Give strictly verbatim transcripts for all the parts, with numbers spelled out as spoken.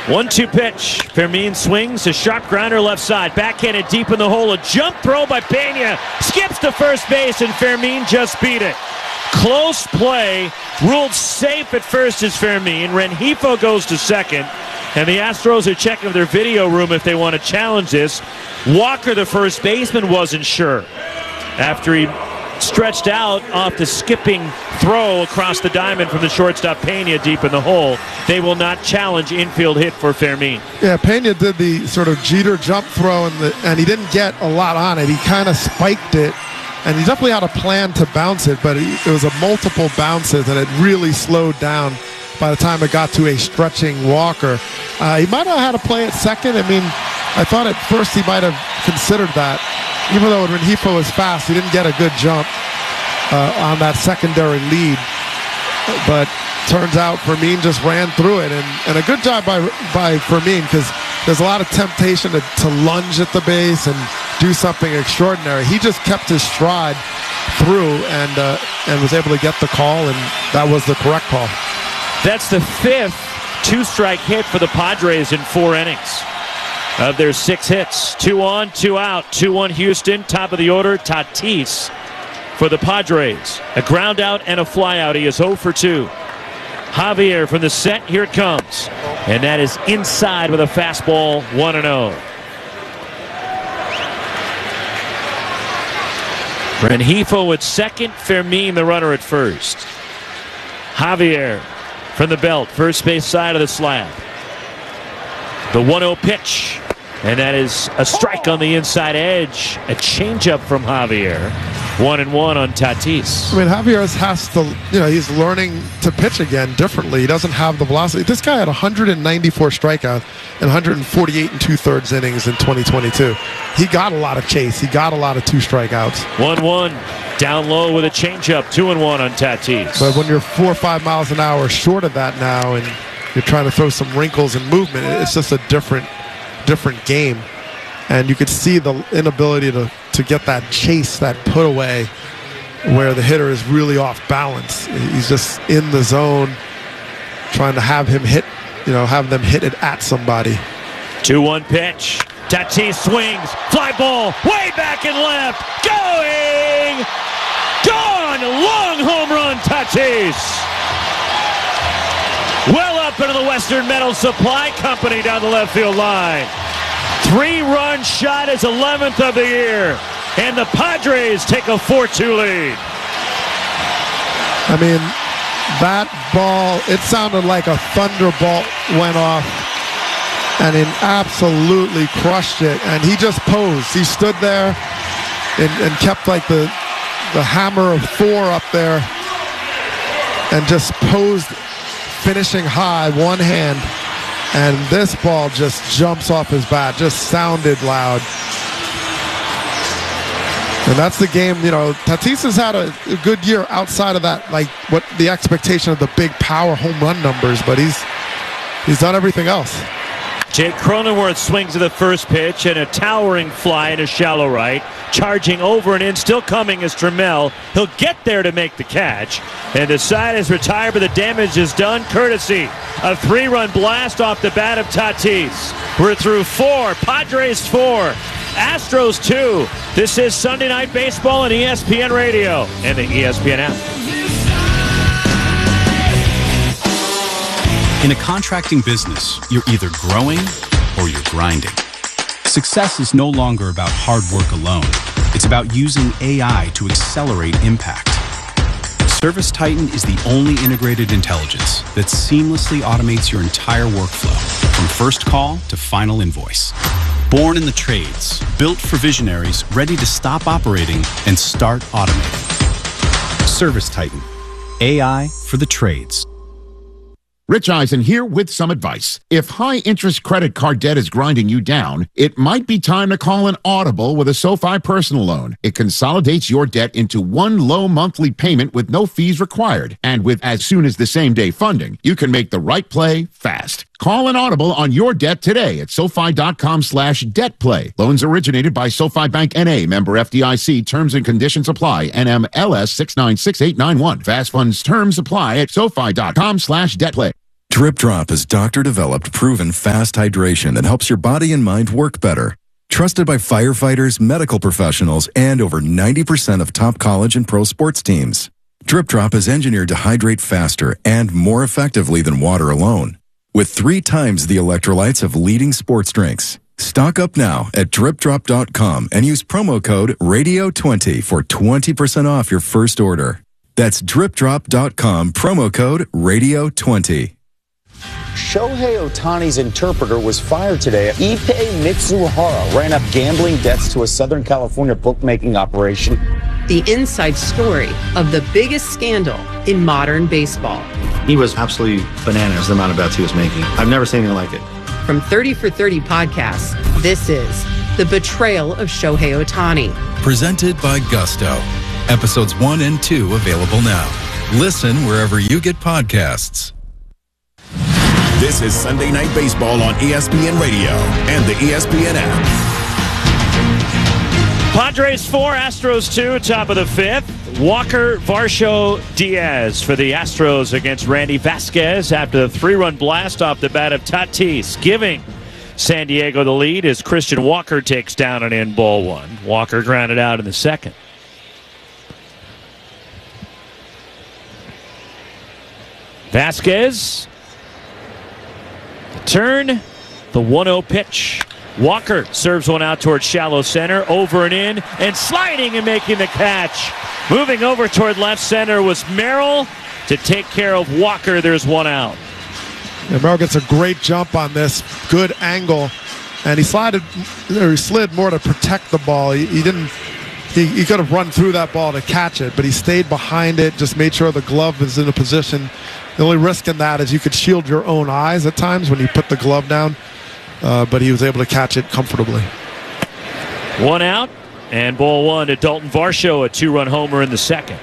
one two pitch. Fermin swings, a sharp grounder left side. Backhanded deep in the hole. A jump throw by Pena. Skips to first base, and Fermin just beat it. Close play. Ruled safe at first is Fermin. Rengifo goes to second. And the Astros are checking their video room if they want to challenge this. Walker, the first baseman, wasn't sure after he stretched out off the skipping throw across the diamond from the shortstop Pena deep in the hole. They will not challenge infield hit for Fermin. Yeah, Pena did the sort of Jeter jump throw, and, the, and he didn't get a lot on it. He kind of spiked it, and he definitely had a plan to bounce it, but it was a multiple bounces, and it really slowed down by the time it got to a stretching Walker. Uh, he might have had a play at second. I mean, I thought at first he might have considered that. Even though Rengifo was fast, he didn't get a good jump uh, on that secondary lead. But turns out Fermin just ran through it. And, and a good job by by Fermin, because there's a lot of temptation to, to lunge at the base and do something extraordinary. He just kept his stride through and uh, and was able to get the call, and that was the correct call. That's the fifth two-strike hit for the Padres in four innings. Of their six hits, two on, two out, two one Houston, top of the order, Tatis for the Padres. A ground out and a fly out. He is oh for two. Javier from the set, here it comes. And that is inside with a fastball, one and oh. Rengifo at second, Fermin the runner at first. Javier from the belt, first base side of the slab. The one oh pitch, and that is a strike on the inside edge. A changeup from Javier. One and one on Tatis. I mean, Javier has to, you know, he's learning to pitch again differently. He doesn't have the velocity. This guy had one hundred ninety-four strikeouts and one hundred forty-eight and two-thirds innings in twenty twenty-two. He got a lot of chase. He got a lot of two strikeouts. one one. Down low with a changeup. two and one on Tatis. But when you're four or five miles an hour short of that now, and you're trying to throw some wrinkles and movement, it's just a different different game. And you could see the inability to, to get that chase, that put away, where the hitter is really off balance. He's just in the zone, trying to have him hit, you know, have them hit it at somebody. two one pitch. Tatis swings. Fly ball. Way back and left. Going. Gone. Long home run, Tatis. Well up into the Western Metal Supply Company down the left field line. Three-run shot, his eleventh of the year. And the Padres take a four two lead. I mean, that ball, it sounded like a thunderbolt went off, and it absolutely crushed it. And he just posed. He stood there and, and kept like the, the hammer of Thor up there and just posed, finishing high, one hand. And this ball just jumps off his bat, just sounded loud. And that's the game, you know, Tatis has had a, a good year outside of that, like what the expectation of the big power home run numbers, but he's he's done everything else. Jake Cronenworth swings to the first pitch, and a towering fly in a shallow right. Charging over and in, still coming is Trammell. He'll get there to make the catch. And the side is retired, but the damage is done courtesy of three-run blast off the bat of Tatis. We're through four. Padres four. Astros two. This is Sunday Night Baseball on E S P N Radio and the E S P N app. In a contracting business, you're either growing or you're grinding. Success is no longer about hard work alone. It's about using A I to accelerate impact. ServiceTitan is the only integrated intelligence that seamlessly automates your entire workflow, from first call to final invoice. Born in the trades, built for visionaries ready to stop operating and start automating. ServiceTitan, A I for the trades. Rich Eisen here with some advice. If high-interest credit card debt is grinding you down, it might be time to call an Audible with a SoFi personal loan. It consolidates your debt into one low monthly payment with no fees required. And with as soon as the same-day funding, you can make the right play fast. Call an Audible on your debt today at SoFi.com slash debt play. Loans originated by SoFi Bank N A, member F D I C. Terms and conditions apply. N M L S six nine six eight nine one. Fast funds terms apply at SoFi.com slash debt play. Drip Drop is doctor-developed, proven fast hydration that helps your body and mind work better. Trusted by firefighters, medical professionals, and over ninety percent of top college and pro sports teams. Drip Drop is engineered to hydrate faster and more effectively than water alone, with three times the electrolytes of leading sports drinks. Stock up now at drip drop dot com and use promo code radio twenty for twenty percent off your first order. That's drip drop dot com, promo code radio twenty. Shohei Ohtani's interpreter was fired today. Ippei Mitsuhara ran up gambling debts to a Southern California bookmaking operation. The inside story of the biggest scandal in modern baseball. He was absolutely bananas, the amount of bets he was making. I've never seen anything like it. From thirty for thirty podcasts, this is The Betrayal of Shohei Ohtani. Presented by Gusto. Episodes one and two available now. Listen wherever you get podcasts. This is Sunday Night Baseball on E S P N Radio and the E S P N app. Padres four, Astros two, top of the fifth. Walker, Varsho, Diaz for the Astros against Randy Vasquez after the three-run blast off the bat of Tatis, giving San Diego the lead as Christian Walker takes down an in ball one. Walker grounded out in the second. Vasquez, the turn, the one oh pitch. Walker serves one out towards shallow center, over and in, and sliding and making the catch. Moving over toward left center was Merrill to take care of Walker. There's one out. Yeah, Merrill gets a great jump on this, good angle, and he slid, or he slid more to protect the ball. He, he didn't. He, he could have run through that ball to catch it, but he stayed behind it, just made sure the glove was in a position. The only risk in that is you could shield your own eyes at times when you put the glove down, uh, but he was able to catch it comfortably. One out, and ball one to Dalton Varsho, a two-run homer in the second.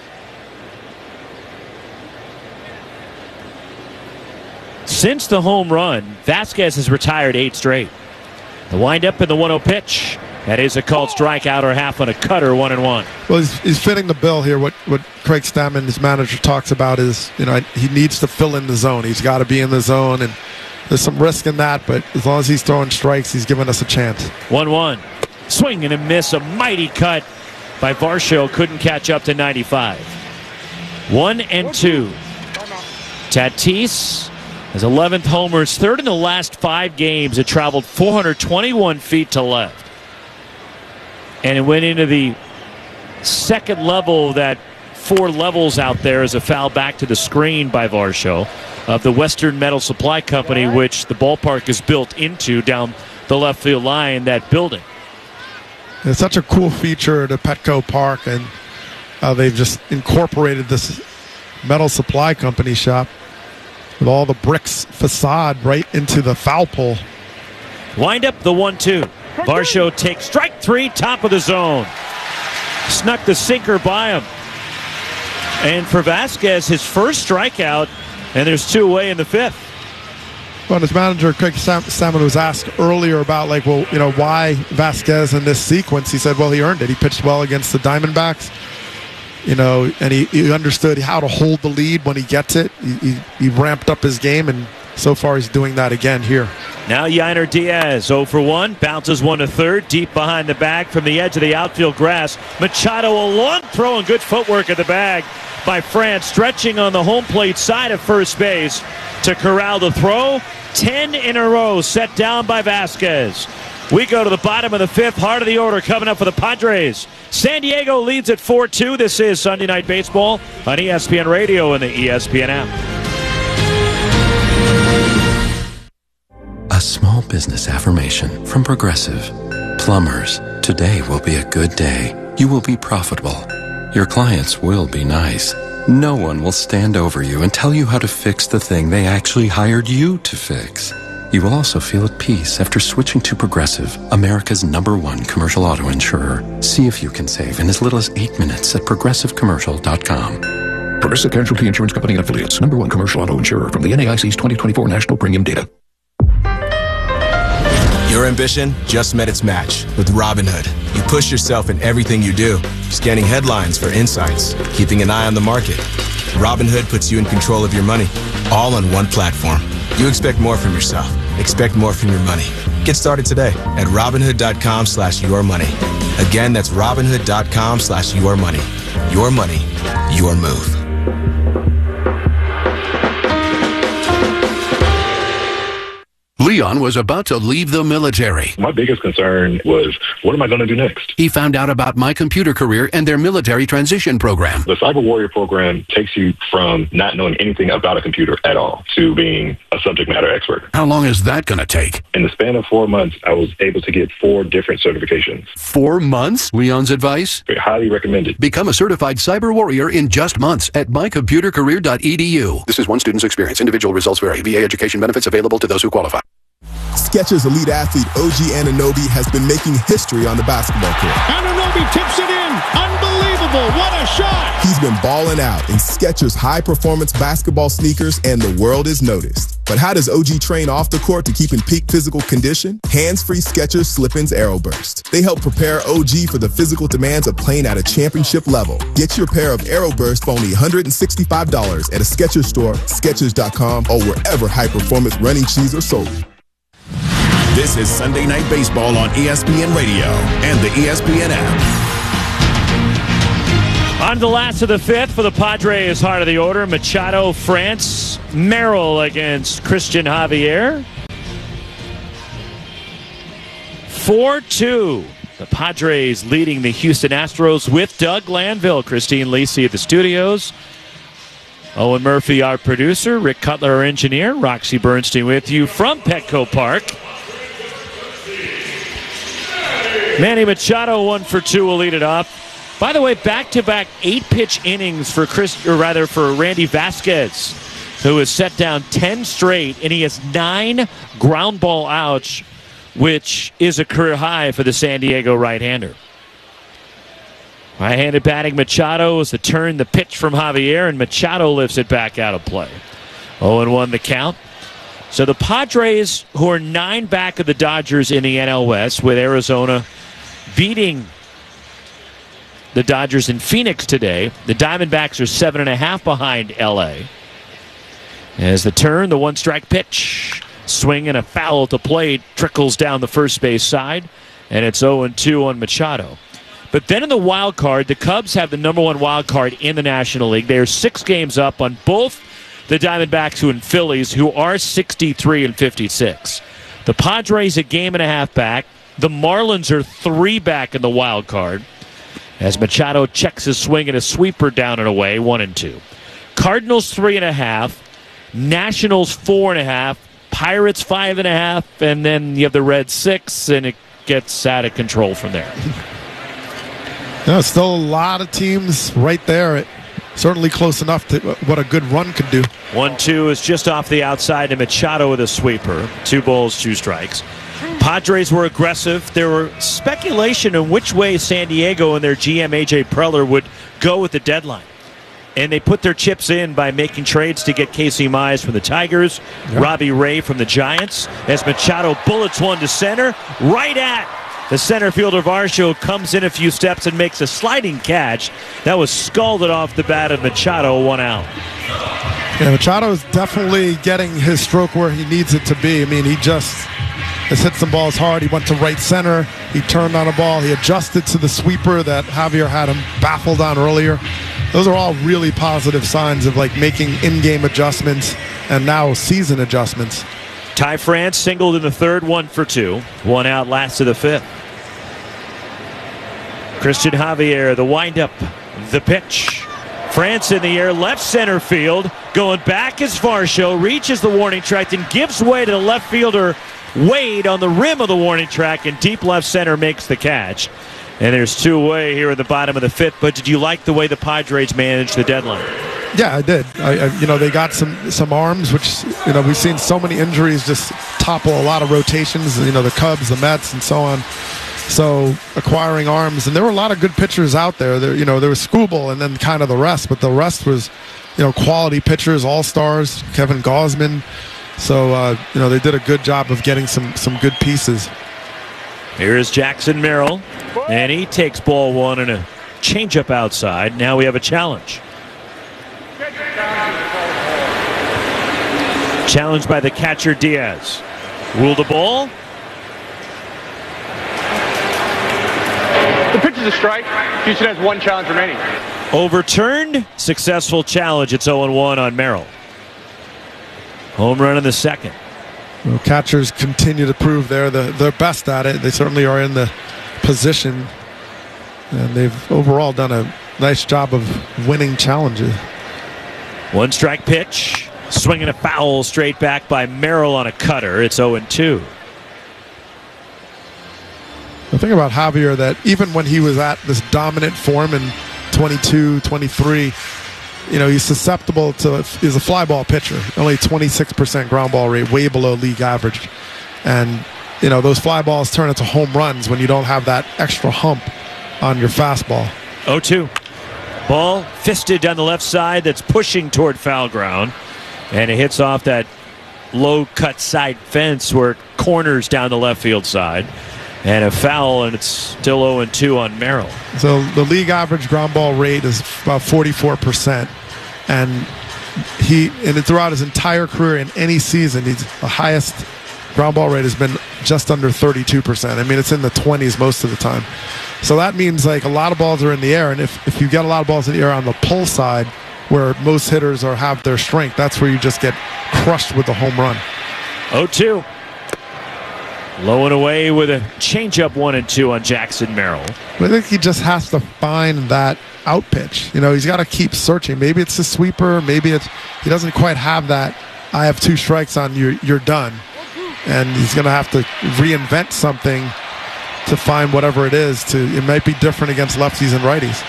Since the home run, Vasquez has retired eight straight. The windup and the one oh pitch. That is a called strikeout or half on a cutter, one and one. Well, he's, he's fitting the bill here. What what Craig Stammen, his manager, talks about is, you know, he needs to fill in the zone. He's got to be in the zone, and there's some risk in that, but as long as he's throwing strikes, he's giving us a chance. one one. Swing and a miss, a mighty cut by Varsho. Couldn't catch up to ninety-five. One and two. Tatis has eleventh homers, third in the last five games. It traveled four hundred twenty-one feet to left. And it went into the second level, that four levels out there, as a foul back to the screen by Varsho of the Western Metal Supply Company, which the ballpark is built into down the left field line, that building. It's such a cool feature to Petco Park, and uh, they've just incorporated this Metal Supply Company shop with all the bricks facade right into the foul pole. Wind up the one two. Varsho takes strike three, top of the zone. Snuck the sinker by him. And for Vasquez, his first strikeout, and there's two away in the fifth. Well, his manager, Craig Stammen, was asked earlier about, like, well, you know, why Vasquez in this sequence. He said, well, he earned it. He pitched well against the Diamondbacks, you know, and he, he understood how to hold the lead when he gets it. He, he, he ramped up his game, and so far he's doing that again here. Now Yainer Diaz, oh for one, bounces one to third, deep behind the bag from the edge of the outfield grass. Machado, a long throw and good footwork at the bag by France, stretching on the home plate side of first base to corral the throw. Ten in a row set down by Vasquez. We go to the bottom of the fifth, heart of the order coming up for the Padres. San Diego leads at four two. This is Sunday Night Baseball on E S P N Radio and the E S P N app. A small business affirmation from Progressive. Plumbers, today will be a good day. You will be profitable. Your clients will be nice. No one will stand over you and tell you how to fix the thing they actually hired you to fix. You will also feel at peace after switching to Progressive, America's number one commercial auto insurer. See if you can save in as little as eight minutes at progressive commercial dot com. Progressive Casualty Insurance Company and Affiliates, number one commercial auto insurer from the N A I C's twenty twenty-four National Premium Data. Your ambition just met its match with Robinhood. You push yourself in everything you do, scanning headlines for insights, keeping an eye on the market, Robinhood puts you in control of your money, all on one platform. You expect more from yourself. Expect more from your money. Get started today at Robinhood.com slash your money. Again, that's Robinhood.com slash your money. Your money, your move. Leon was about to leave the military. My biggest concern was, what am I going to do next? He found out about My Computer Career and their military transition program. The Cyber Warrior program takes you from not knowing anything about a computer at all to being a subject matter expert. How long is that going to take? In the span of four months, I was able to get four different certifications. Four months? Leon's advice? Highly recommended. Become a certified Cyber Warrior in just months at my computer career dot e d u. This is one student's experience. Individual results vary. V A education benefits available to those who qualify. Skechers elite athlete O G Anunoby has been making history on the basketball court. Anunoby tips it in. Unbelievable. What a shot. He's been balling out in Skechers high-performance basketball sneakers, and the world is noticed. But how does O G train off the court to keep in peak physical condition? Hands-free Skechers Slip-ins Aeroburst. They help prepare O G for the physical demands of playing at a championship level. Get your pair of Aeroburst for only one hundred sixty-five dollars at a Skechers store, Skechers dot com, or wherever high-performance running shoes are sold. This is Sunday Night Baseball on E S P N Radio and the E S P N app. On the last of the fifth for the Padres, heart of the order, Machado, France, Merrill against Christian Javier. four two. The Padres leading the Houston Astros with Doug Glanville, Christine Lisi at the studios. Owen Murphy, our producer. Rick Cutler, our engineer. Roxy Bernstein with you from Petco Park. Manny Machado, one for two, will lead it up. By the way, back-to-back eight-pitch innings for Chris, or rather for Randy Vasquez, who has set down ten straight, and he has nine ground ball outs, which is a career high for the San Diego right-hander. Right-handed batting Machado is the turn, the pitch from Javier, and Machado lifts it back out of play. oh and one the count. So the Padres, who are nine back of the Dodgers in the N L West, with Arizona beating the Dodgers in Phoenix today. The Diamondbacks are seven and a half behind L A. As the turn, the one-strike pitch, swing and a foul to plate, trickles down the first base side, and it's oh and two on Machado. But then in the wild card, the Cubs have the number one wild card in the National League. They are six games up on both the Diamondbacks who and Phillies, who are sixty-three and fifty-six. The Padres a game and a half back. The Marlins are three back in the wild card as Machado checks his swing and a sweeper down and away, one and two. Cardinals three and a half. Nationals four and a half. Pirates five and a half. And then you have the Reds six, and it gets out of control from there. No, still a lot of teams right there. It, certainly close enough to what a good run could do. one two is just off the outside to Machado with a sweeper. Two balls, two strikes. Padres were aggressive. There were speculation on which way San Diego and their G M A J Preller would go with the deadline. And they put their chips in by making trades to get Casey Mize from the Tigers, yep. Robbie Ray from the Giants, as Machado bullets one to center, right at the center fielder Varsho, comes in a few steps and makes a sliding catch. That was scalded off the bat of Machado, one out. Yeah, Machado is definitely getting his stroke where he needs it to be. I mean, he just has hit some balls hard. He went to right center. He turned on a ball. He adjusted to the sweeper that Javier had him baffled on earlier. Those are all really positive signs of like making in-game adjustments and now season adjustments. Ty France singled in the third, one for two. One out last of the fifth. Christian Javier, the windup, the pitch. France in the air, left center field. Going back is Varsho, reaches the warning track and gives way to the left fielder Wade on the rim of the warning track, and deep left center makes the catch. And there's two away here at the bottom of the fifth. But did you like the way the Padres managed the deadline? Yeah, I did. I, I, you know, they got some some arms, which, you know, we've seen so many injuries just topple a lot of rotations. You know, the Cubs, the Mets, and so on. So acquiring arms, and there were a lot of good pitchers out there. There, you know, there was Skubal and then kind of the rest, but the rest was, you know, quality pitchers, all stars. Kevin Gausman. So uh, you know, they did a good job of getting some some good pieces. Here is Jackson Merrill, and he takes ball one and a changeup outside. Now we have a challenge. Challenged by the catcher, Diaz. Ruled the ball. The pitch is a strike. Houston has one challenge remaining. Overturned. Successful challenge. It's oh and one on Merrill. Home run in the second. Well, catchers continue to prove they're the, they're best at it. They certainly are in the position. And they've overall done a nice job of winning challenges. One strike pitch. Swinging a foul straight back by Merrill on a cutter. It's oh and two. The thing about Javier that even when he was at this dominant form in twenty-two, twenty-three, you know, he's susceptible to, he's a fly ball pitcher. Only twenty-six percent ground ball rate, way below league average. And, you know, those fly balls turn into home runs when you don't have that extra hump on your fastball. oh two. Ball fisted down the left side that's pushing toward foul ground. And it hits off that low cut side fence where it corners down the left field side. And a foul, and it's still oh and two on Merrill. So the league average ground ball rate is about forty-four percent. And he, and throughout his entire career in any season, he's the highest ground ball rate has been just under thirty-two percent. I mean, it's in the twenties most of the time. So that means like a lot of balls are in the air. And if, if you get a lot of balls in the air on the pull side, where most hitters are have their strength, that's where you just get crushed with the home run. oh two. Low and away with a changeup one and two on Jackson Merrill. I think he just has to find that out pitch. You know, he's got to keep searching. Maybe it's a sweeper. Maybe it's he doesn't quite have that. I have two strikes on you. You're done, and he's going to have to reinvent something to find whatever it is. To it might be different against lefties and righties.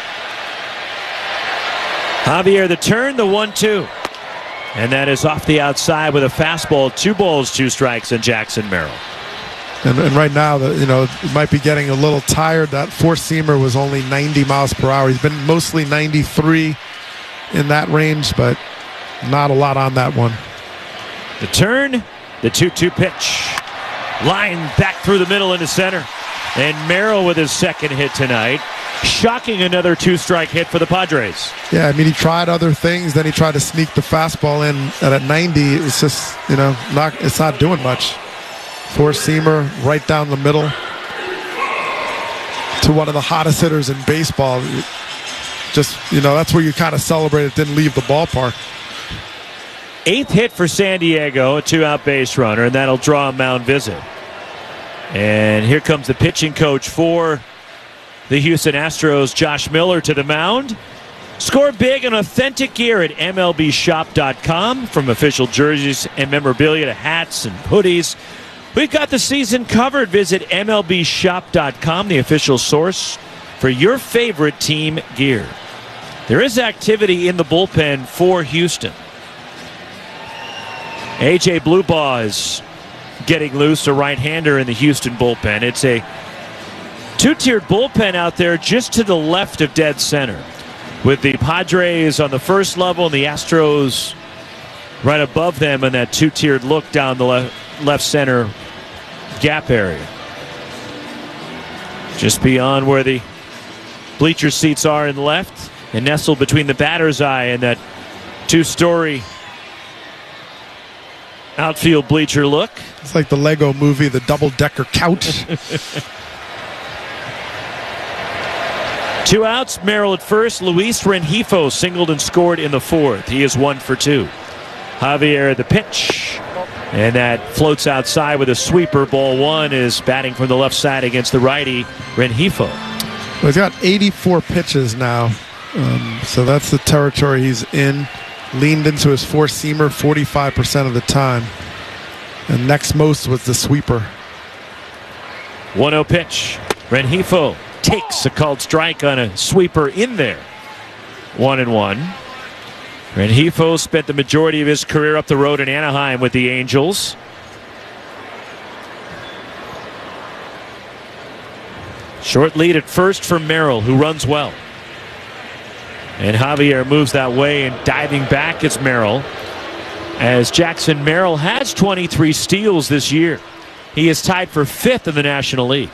Javier the turn, the one two. And that is off the outside with a fastball. Two balls, two strikes on Jackson Merrill. And, and right now, the, you know, he might be getting a little tired. That four-seamer was only ninety miles per hour. He's been mostly ninety-three in that range, but not a lot on that one. The turn, the two two pitch. Line back through the middle into center. And Merrill with his second hit tonight. Shocking another two-strike hit for the Padres. Yeah, I mean, he tried other things. Then he tried to sneak the fastball in. And at ninety, it's just, you know, not it's not doing much. Four-seamer right down the middle to one of the hottest hitters in baseball. Just, you know, that's where you kind of celebrate it didn't leave the ballpark. Eighth hit for San Diego, a two-out base runner, and that'll draw a mound visit. And here comes the pitching coach for the Houston Astros, Josh Miller, to the mound. Score big and authentic gear at M L B shop dot com. From official jerseys and memorabilia to hats and hoodies, we've got the season covered. Visit M L B shop dot com, the official source for your favorite team gear. There is activity in the bullpen for Houston. A J Bluebaugh is getting loose, a right-hander in the Houston bullpen. It's a two-tiered bullpen out there just to the left of dead center, with the Padres on the first level and the Astros right above them in that two-tiered look down the le- left center gap area. Just beyond where the bleacher seats are in left, and nestled between the batter's eye and that two-story outfield bleacher look. It's like the Lego movie, the double-decker couch. Two outs, Merrill at first. Luis Rengifo singled and scored in the fourth. He is one for two. Javier the pitch. And that floats outside with a sweeper. Ball one is batting from the left side against the righty, Rengifo. Well, he's got eighty-four pitches now. Um, so that's the territory he's in. Leaned into his four-seamer forty-five percent of the time. And next most was the sweeper. one oh pitch. Rengifo takes a called strike on a sweeper in there. One and one. Rengifo spent the majority of his career up the road in Anaheim with the Angels. Short lead at first for Merrill, who runs well. And Javier moves that way, and diving back is Merrill, as Jackson Merrill has twenty-three steals this year. He is tied for fifth in the National League.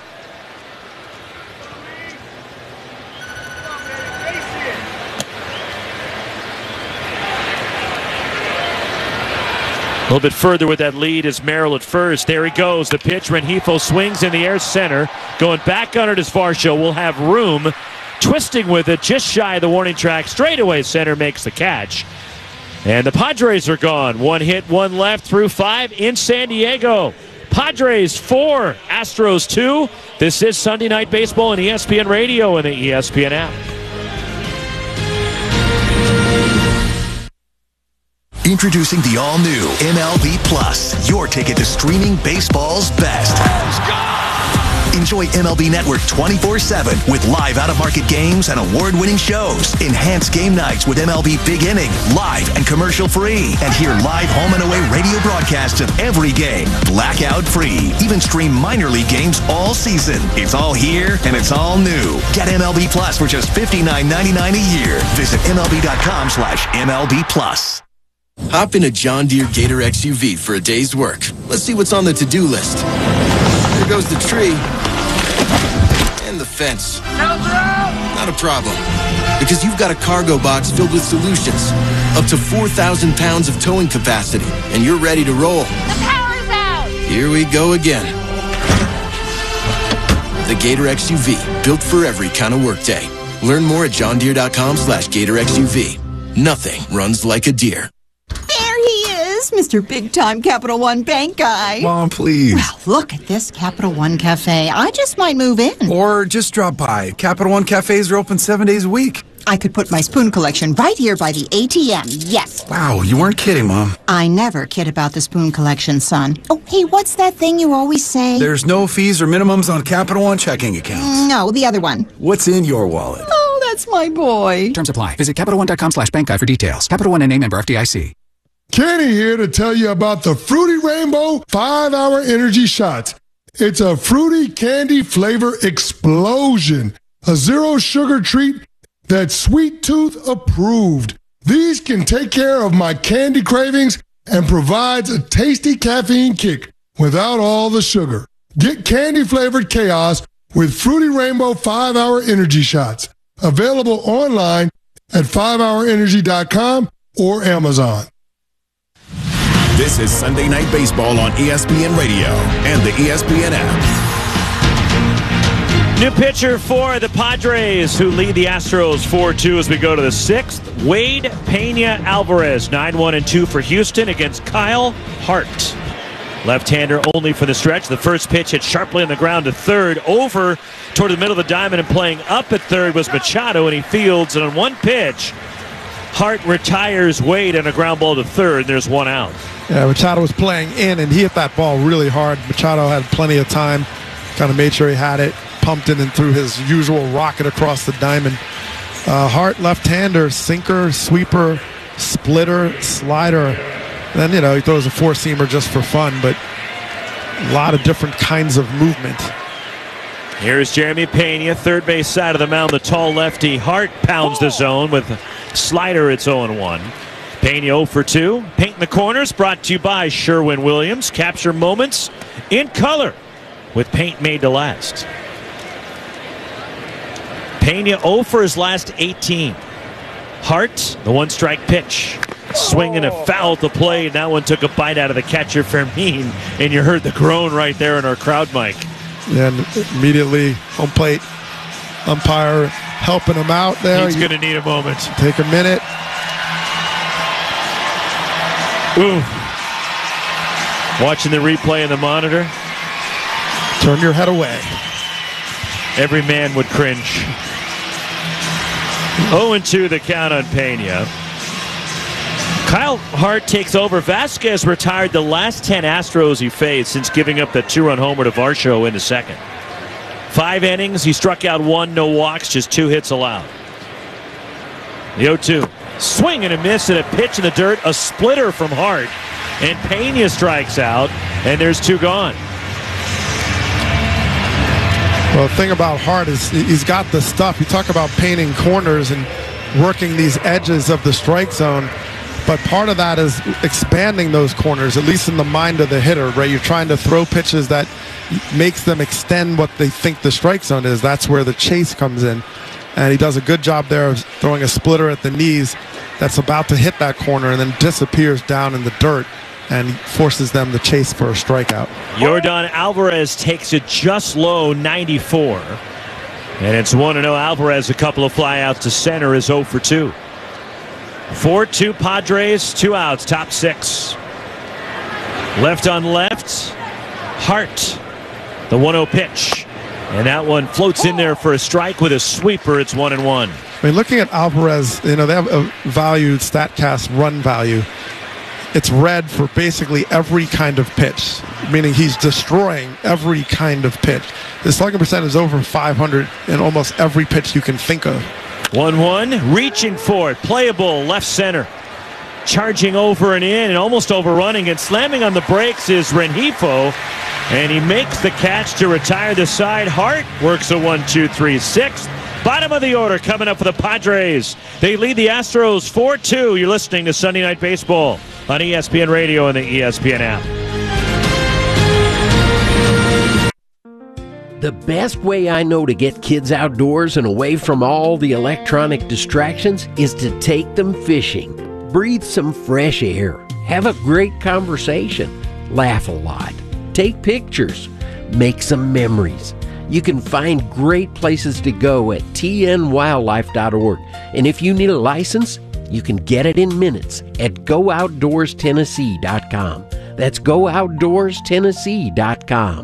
A little bit further with that lead is Merrill at first. There he goes. The pitch. Rengifo swings in the air center. Going back on it is Varsho. Will have room. Twisting with it just shy of the warning track. Straightaway center makes the catch. And the Padres are gone. One hit, one left through five in San Diego. Padres four, Astros two. This is Sunday Night Baseball on E S P N Radio and the E S P N app. Introducing the all-new M L B Plus, your ticket to streaming baseball's best. Enjoy M L B Network twenty-four seven with live out-of-market games and award-winning shows. Enhanced game nights with M L B Big Inning, live and commercial-free. And hear live home and away radio broadcasts of every game, blackout-free. Even stream minor league games all season. It's all here and it's all new. Get M L B Plus for just fifty-nine ninety-nine a year. Visit MLB.com slash MLB Plus. Hop in a John Deere Gator X U V for a day's work. Let's see what's on the to-do list. There goes the tree. And the fence. Not a problem. Because you've got a cargo box filled with solutions. Up to four thousand pounds of towing capacity. And you're ready to roll. The power's out! Here we go again. The Gator X U V. Built for every kind of workday. Learn more at johndeere.com slash Gator X U V. Nothing runs like a deer. Mister Big Time Capital One Bank guy. Mom, please. Well, look at this Capital One Cafe. I just might move in. Or just drop by. Capital One Cafes are open seven days a week. I could put my spoon collection right here by the A T M. Yes. Wow, you weren't kidding, Mom. I never kid about the spoon collection, son. Oh, hey, what's that thing you always say? There's no fees or minimums on Capital One checking accounts. No, the other one. What's in your wallet? Oh, that's my boy. Terms apply. Visit Capital One dot com slash bank guide for details. Capital One N A member F D I C. Kenny here to tell you about the Fruity Rainbow five hour Energy Shots. It's a fruity candy flavor explosion. A zero sugar treat that's Sweet Tooth approved. These can take care of my candy cravings and provides a tasty caffeine kick without all the sugar. Get candy flavored chaos with Fruity Rainbow five hour Energy Shots. Available online at five hour energy dot com or Amazon. This is Sunday Night Baseball on E S P N Radio and the E S P N app. New pitcher for the Padres, who lead the Astros four two as we go to the sixth. Wade Pena Alvarez, nine one and two for Houston against Kyle Hart. Left-hander only for the stretch. The first pitch hit sharply on the ground to third. Over toward the middle of the diamond and playing up at third was Machado, and he fields. And on one pitch, Hart retires Wade on a ground ball to third. There's one out. Yeah, Machado was playing in, and he hit that ball really hard. Machado had plenty of time, kind of made sure he had it, pumped in and threw his usual rocket across the diamond. Uh, Hart, left-hander, sinker, sweeper, splitter, slider. And then, you know, he throws a four-seamer just for fun, but a lot of different kinds of movement. Here's Jeremy Pena, third base side of the mound. The tall lefty. Hart pounds the zone with slider. It's oh and one. Pena oh for two. Paint in the corners brought to you by Sherwin-Williams. Capture moments in color with paint made to last. Pena oh for his last eighteen. Hart, the one strike pitch. Swinging a foul at the plate. That one took a bite out of the catcher, Fermin. And you heard the groan right there in our crowd mic. And immediately home plate umpire helping him out there. He's going to need a moment. Take a minute. Ooh. Watching the replay in the monitor. Turn your head away. Every man would cringe. oh and two the count on Pena. Kyle Hart takes over. Vasquez retired the last ten Astros he faced since giving up the two-run homer to Varsho in the second. Five innings, he struck out one, no walks, just two hits allowed. The oh two. Swing and a miss and a pitch in the dirt. A splitter from Hart. And Pena strikes out, and there's two gone. Well, the thing about Hart is he's got the stuff. You talk about painting corners and working these edges of the strike zone. But part of that is expanding those corners, at least in the mind of the hitter, right? You're trying to throw pitches that makes them extend what they think the strike zone is. That's where the chase comes in. And he does a good job there of throwing a splitter at the knees that's about to hit that corner and then disappears down in the dirt and forces them to chase for a strikeout. Yordan Alvarez takes it just low, ninety-four. And it's one oh. Alvarez, a couple of flyouts to center, is oh for two. four two Padres, two outs, top six. Left on left, Hart, the one oh pitch. And that one floats in there for a strike with a sweeper. It's one and one. I mean, looking at Alvarez, you know, they have a valued StatCast run value. It's red for basically every kind of pitch, meaning he's destroying every kind of pitch. His slugging percent is over five hundred in almost every pitch you can think of. one one, reaching for it, playable left center. Charging over and in and almost overrunning and slamming on the brakes is Rengifo. And he makes the catch to retire the side. Hart works a one two three six. Bottom of the order coming up for the Padres. They lead the Astros four two. You're listening to Sunday Night Baseball on E S P N Radio and the E S P N app. The best way I know to get kids outdoors and away from all the electronic distractions is to take them fishing. Breathe some fresh air. Have a great conversation. Laugh a lot. Take pictures. Make some memories. You can find great places to go at T N wildlife dot org. And if you need a license, you can get it in minutes at go outdoors tennessee dot com. That's go outdoors tennessee dot com.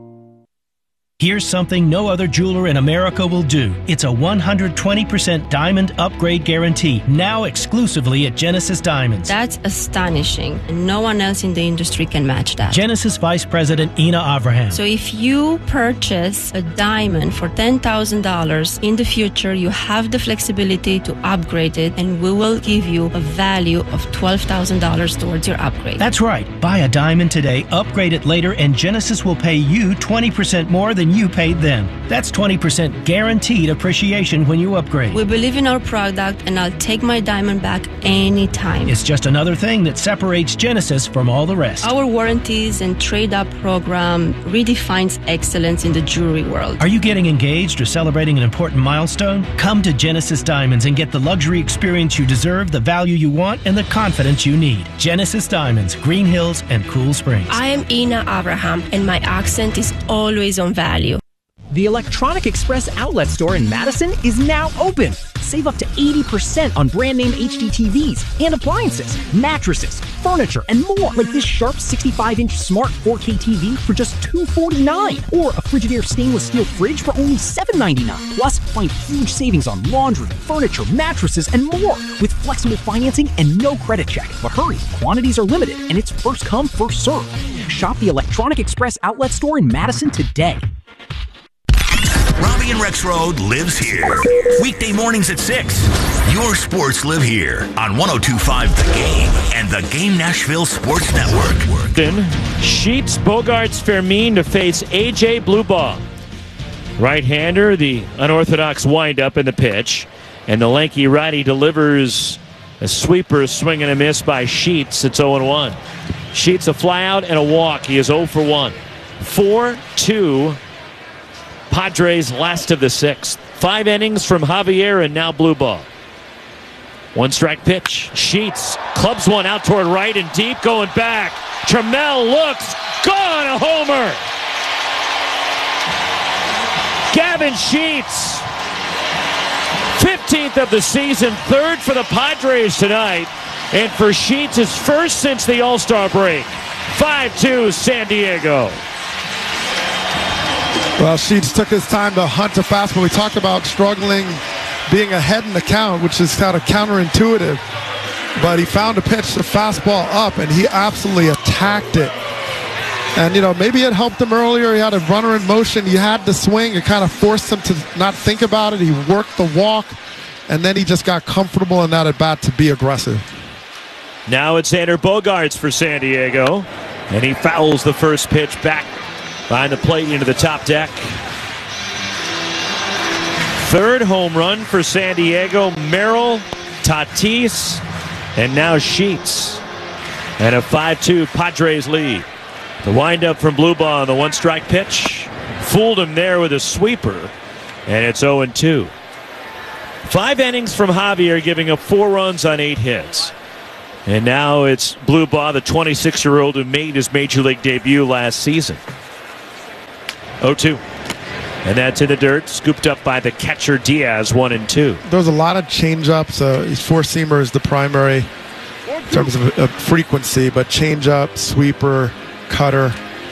Here's something no other jeweler in America will do. It's a one hundred twenty percent diamond upgrade guarantee, now exclusively at Genesis Diamonds. That's astonishing. No one else in the industry can match that. Genesis Vice President Ina Avraham. So if you purchase a diamond for ten thousand dollars, in the future you have the flexibility to upgrade it, and we will give you a value of twelve thousand dollars towards your upgrade. That's right. Buy a diamond today, upgrade it later, and Genesis will pay you twenty percent more than you paid them. That's twenty percent guaranteed appreciation when you upgrade. We believe in our product, and I'll take my diamond back anytime. It's just another thing that separates Genesis from all the rest. Our warranties and trade-up program redefines excellence in the jewelry world. Are you getting engaged or celebrating an important milestone? Come to Genesis Diamonds and get the luxury experience you deserve, the value you want, and the confidence you need. Genesis Diamonds, Green Hills, and Cool Springs. I am Ina Avraham, and my accent is always on value. The Electronic Express outlet store in Madison is now open. Save up to eighty percent on brand name H D T Vs and appliances, mattresses, furniture, and more. Like this Sharp sixty-five inch smart four K T V for just two hundred forty-nine dollars. Or a Frigidaire stainless steel fridge for only seven ninety-nine. Plus, find huge savings on laundry, furniture, mattresses, and more. With flexible financing and no credit check. But hurry, quantities are limited and it's first come, first served. Shop the Electronic Express outlet store in Madison today. Robbie and Rexroad lives here. Weekday mornings at six. Your sports live here on one oh two point five The Game and the Game Nashville Sports Network. Then Sheets, Bogarts, Fermin to face A J Bluebaugh. Right-hander, the unorthodox windup in the pitch. And the lanky righty delivers a sweeper, swing and a miss by Sheets. It's oh and one. Sheets a flyout and a walk. He is oh for one. four two. Padres last of the sixth. Five innings from Javier and now Bluebaugh. One strike pitch. Sheets clubs one out toward right and deep, going back. Trammell looks, gone, a homer. Gavin Sheets, fifteenth of the season, third for the Padres tonight. And for Sheets, his first since the All-Star break. five two San Diego. Well, Sheets took his time to hunt a fastball. We talked about struggling, being ahead in the count, which is kind of counterintuitive. But he found a pitch, the fastball up, and he absolutely attacked it. And, you know, maybe it helped him earlier. He had a runner in motion. He had to swing. It kind of forced him to not think about it. He worked the walk, and then he just got comfortable in that at-bat to be aggressive. Now it's Xander Bogaerts for San Diego, and he fouls the first pitch back behind the plate into the top deck. Third home run for San Diego. Merrill, Tatis, and now Sheets. And a five two Padres lead. The windup from Bluebaugh on the one-strike pitch. Fooled him there with a sweeper, and it's oh and two. Five innings from Javier, giving up four runs on eight hits. And now it's Blubaugh, the twenty-six-year-old who made his Major League debut last season. oh two. And that's in the dirt, scooped up by the catcher Diaz, one and two. There's a lot of change-ups. Uh, his four-seamer is the primary in terms of uh, frequency, but change-up, sweeper, cutter.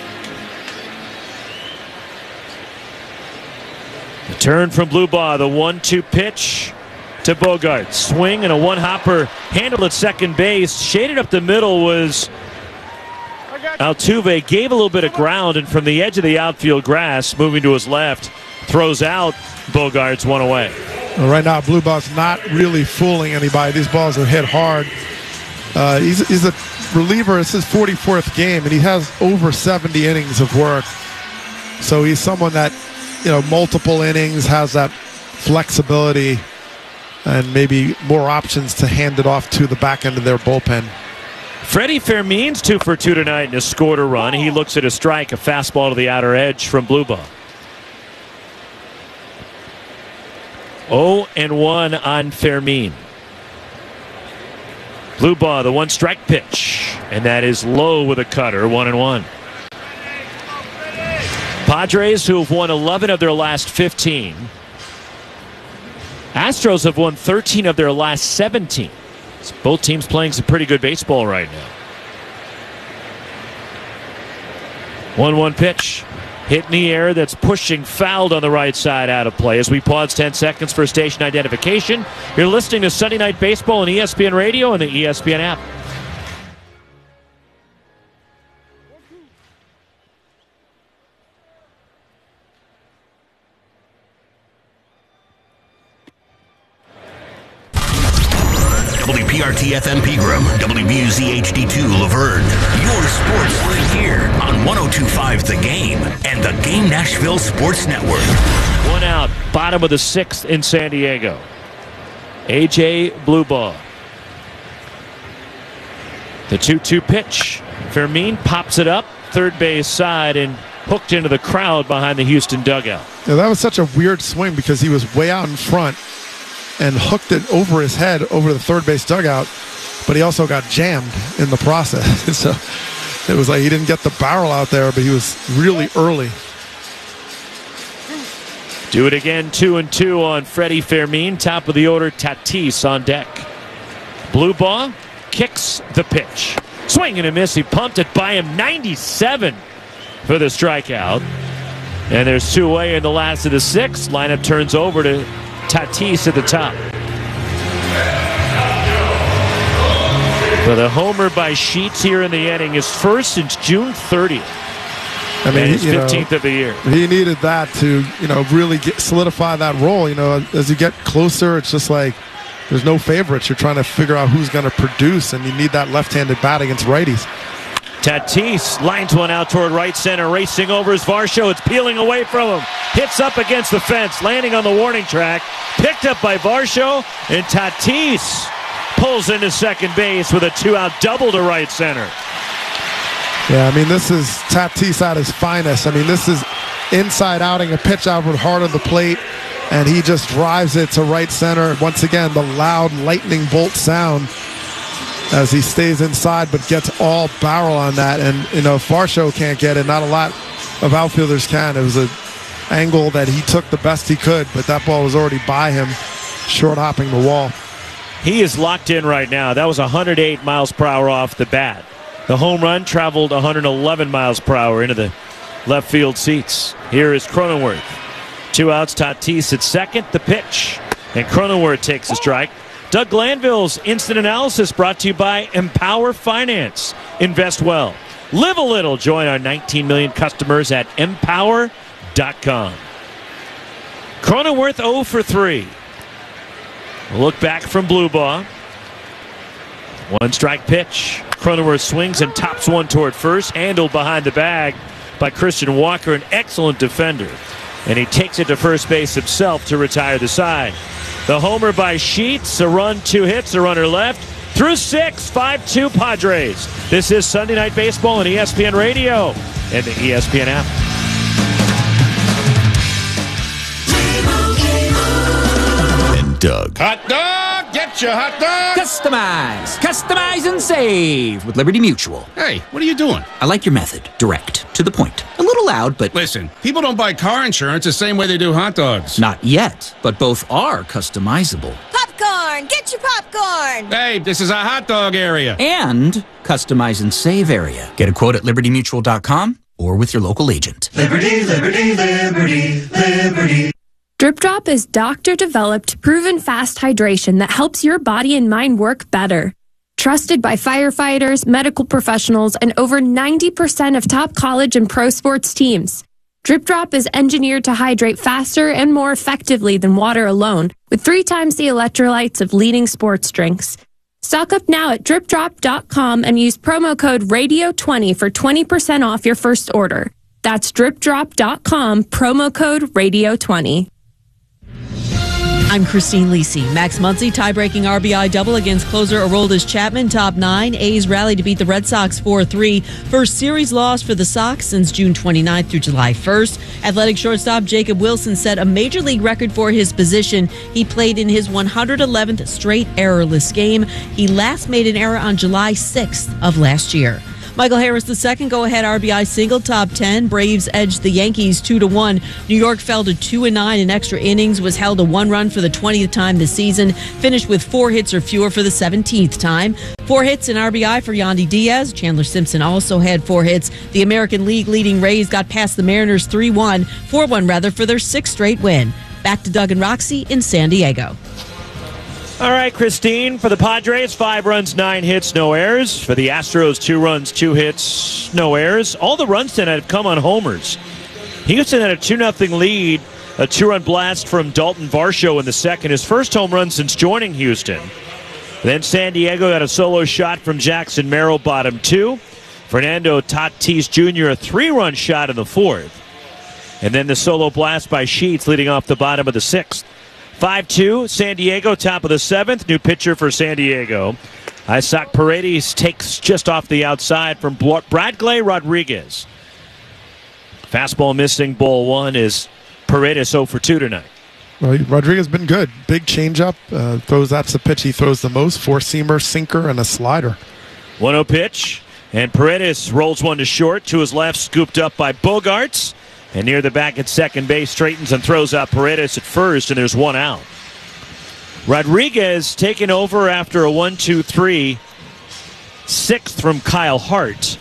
The turn from Blubaugh, the one two pitch to Bogart. Swing and a one-hopper handled at second base. Shaded up the middle was Altuve. Gave a little bit of ground, and from the edge of the outfield grass, moving to his left, throws out Bogart's one away. Well, right now, Blubaugh's not really fooling anybody. These balls are hit hard. Uh, he's, he's a reliever. It's his forty-fourth game, and he has over seventy innings of work. So he's someone that, you know, multiple innings, has that flexibility and maybe more options to hand it off to the back end of their bullpen. Freddie Fermin's two for two tonight and has scored a run. He looks at a strike, a fastball to the outer edge from Blubaugh. oh and one on Fermin. Blubaugh, the one strike pitch, and that is low with a cutter, one and one. Padres, who have won eleven of their last fifteen. Astros have won thirteen of their last seventeen. So both teams playing some pretty good baseball right now. one one pitch. Hit in the air that's pushing, fouled on the right side, out of play. As we pause ten seconds for station identification. You're listening to Sunday Night Baseball on E S P N Radio and the E S P N app. W P R T F M Pegram, W B U Z H D two Laverne. Your sports right here on one oh two point five The Game and the Game Nashville Sports Network. One out, bottom of the sixth in San Diego. A J Blubaugh. The two two pitch. Fermin pops it up, third base side, and hooked into the crowd behind the Houston dugout. Yeah, that was such a weird swing because he was way out in front and hooked it over his head over the third base dugout, but he also got jammed in the process. So it was like he didn't get the barrel out there, but he was really early. Do it again, two and two on Freddie Fermin. Top of the order, Tatis on deck. Blubaugh kicks the pitch. Swing and a miss. He pumped it by him. ninety-seven for the strikeout. And there's two away in the last of the sixth. Lineup turns over to Tatis at the top. For the homer by Sheets here in the inning, his first since June thirtieth. I mean, and his you know, fifteenth of the year. He needed that to, you know, really get, solidify that role. You know, as you get closer, it's just like there's no favorites. You're trying to figure out who's going to produce, and you need that left-handed bat against righties. Tatis lines one out toward right center, racing over his Varsho. It's peeling away from him. Hits up against the fence, landing on the warning track. Picked up by Varsho, and Tatis pulls into second base with a two-out double to right center. Yeah, I mean, this is Tatis at his finest. I mean, this is inside outing, a pitch outward hard on the plate, and he just drives it to right center. Once again, the loud lightning bolt sound as he stays inside but gets all barrel on that. And, you know, Varsho can't get it. Not a lot of outfielders can. It was an angle that he took the best he could, but that ball was already by him, short hopping the wall. He is locked in right now. That was one hundred eight miles per hour off the bat. The home run traveled one hundred eleven miles per hour into the left field seats. Here is Cronenworth. Two outs, Tatis at second. The pitch. And Cronenworth takes a strike. Doug Glanville's instant analysis brought to you by Empower Finance. Invest well. Live a little. Join our nineteen million customers at empower dot com. Cronenworth oh for three. A look back from Blubaugh. One strike pitch. Cronenworth swings and tops one toward first. Handled behind the bag by Christian Walker, an excellent defender. And he takes it to first base himself to retire the side. The homer by Sheets, a run, two hits, a runner left. Through six, five two Padres. This is Sunday Night Baseball on E S P N Radio and the E S P N app. And Doug. Hot dog, get Gotcha, hot dog! Customize, customize and save with Liberty Mutual. Hey, what are you doing? I like your method. Direct, to the point. A little loud, but... Listen, people don't buy car insurance the same way they do hot dogs. Not yet, but both are customizable. Popcorn! Get your popcorn! Hey, this is a hot dog area. And customize and save area. Get a quote at liberty mutual dot com or with your local agent. Liberty, liberty, liberty, liberty. Drip Drop is doctor-developed, proven fast hydration that helps your body and mind work better. Trusted by firefighters, medical professionals, and over ninety percent of top college and pro sports teams. Drip Drop is engineered to hydrate faster and more effectively than water alone, with three times the electrolytes of leading sports drinks. Stock up now at drip drop dot com and use promo code radio twenty for twenty percent off your first order. That's drip drop dot com, promo code radio twenty. I'm Christine Lisi. Max Muncy tie-breaking R B I double against closer Aroldis Chapman. Top nine. A's rally to beat the Red Sox four three. First series loss for the Sox since June twenty-ninth through July first. Athletic shortstop Jacob Wilson set a major league record for his position. He played in his one hundred eleventh straight errorless game. He last made an error on July sixth of last year. Michael Harris the second go-ahead R B I single, top ten. Braves edged the Yankees two to one. New York fell to two and nine in extra innings, was held to one run for the twentieth time this season, finished with four hits or fewer for the seventeenth time. Four hits in R B I for Yandy Diaz. Chandler Simpson also had four hits. The American League leading Rays got past the Mariners three one, four one rather, for their sixth straight win. Back to Doug and Roxy in San Diego. All right, Christine, for the Padres, five runs, nine hits, no errors. For the Astros, two runs, two hits, no errors. All the runs tonight have come on homers. Houston had a two nothing lead, a two-run blast from Dalton Varsho in the second, his first home run since joining Houston. Then San Diego got a solo shot from Jackson Merrill, bottom two. Fernando Tatis Junior, a three-run shot in the fourth. And then the solo blast by Sheets leading off the bottom of the sixth. five two, San Diego, top of the seventh. New pitcher for San Diego. Isaac Paredes takes just off the outside from Bradley Rodriguez. Fastball missing, ball one is Paredes oh for two tonight. Well, Rodriguez has been good. Big changeup. Uh, throws, that's the pitch he throws the most. Four-seamer, sinker, and a slider. one oh pitch, and Paredes rolls one to short. To his left, scooped up by Bogarts. And near the back at second base, straightens and throws out Paredes at first, and there's one out. Rodriguez taken over after a one two three, sixth from Kyle Hart.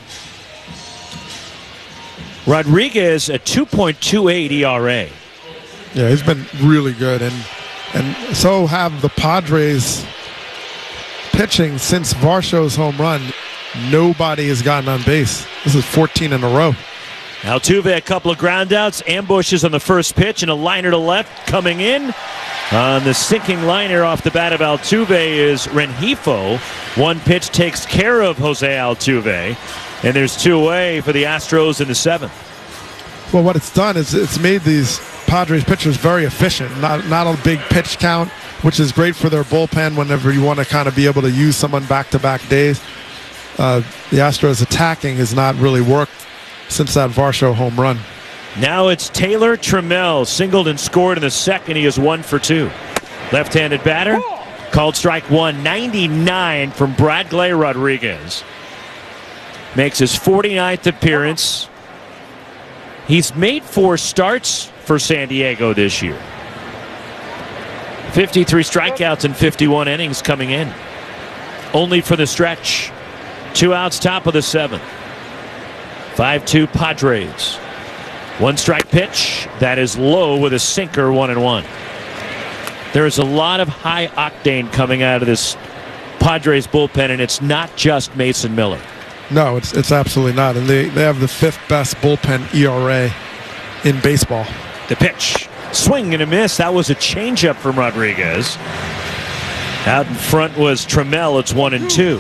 Rodriguez, a two point two eight E R A. Yeah, he's been really good. And, and so have the Padres pitching since Varsho's home run. Nobody has gotten on base. This is fourteen in a row. Altuve, a couple of groundouts, ambushes on the first pitch, and a liner to left coming in. On the sinking liner off the bat of Altuve is Rengifo. One pitch takes care of Jose Altuve, and there's two away for the Astros in the seventh. Well, what it's done is it's made these Padres pitchers very efficient. Not not a big pitch count, which is great for their bullpen whenever you want to kind of be able to use someone back-to-back days. Uh, the Astros attacking has not really worked since that Varsho home run. Now it's Taylor Trammell, singled and scored in the second. He is one for two. Left-handed batter, called strike one, ninety-nine from Bradley Rodriguez. Makes his forty-ninth appearance. He's made four starts for San Diego this year. fifty-three strikeouts and fifty-one innings coming in. Only for the stretch. Two outs, top of the seventh. five two Padres. One strike pitch. That is low with a sinker, one and one. There is a lot of high octane coming out of this Padres bullpen, and it's not just Mason Miller. No, it's it's absolutely not. And they, they have the fifth best bullpen E R A in baseball. The pitch. Swing and a miss. That was a changeup from Rodriguez. Out in front was Trammell. It's one and two.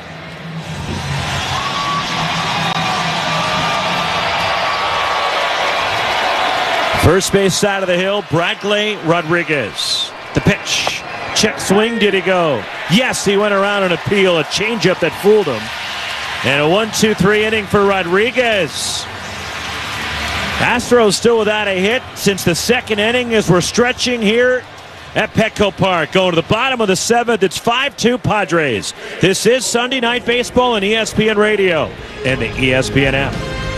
First base side of the hill, Bradley Rodriguez. The pitch. Check swing. Did he go? Yes, he went around and appeal. A changeup that fooled him. And a one two three inning for Rodriguez. Astros still without a hit since the second inning as we're stretching here at Petco Park. Going to the bottom of the seventh. It's five two Padres. This is Sunday Night Baseball on E S P N Radio and the E S P N app.